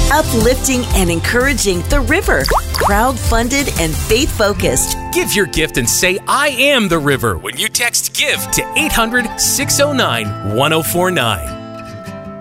Uplifting and encouraging The River. Crowd-funded and faith-focused. Give your gift and say, I am The River, when you text GIVE to 800-609-1049.